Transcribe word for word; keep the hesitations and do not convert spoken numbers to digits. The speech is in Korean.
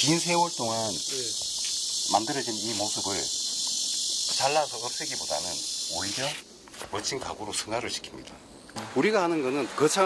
긴 세월 동안 네. 만들어진 이 모습을 잘라서 없애기보다는 오히려 멋진 가구로 승화를 시킵니다. 우리가 하는 거는 거창